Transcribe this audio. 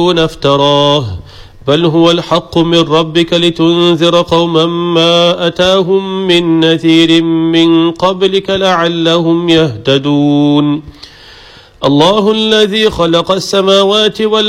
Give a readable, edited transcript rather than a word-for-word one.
افتراه بل هو الحق من ربك لتنذر قوما ما أتاهم من نذير من قبلك لعلهم يهتدون الله الذي خلق السماوات والأرض